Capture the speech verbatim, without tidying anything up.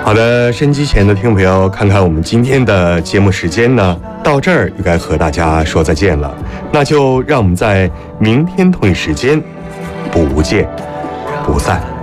好的，收音机前的听众朋友，看看我们今天的节目时间呢，到这儿又该和大家说再见了。那就让我们在明天同一时间不见不散。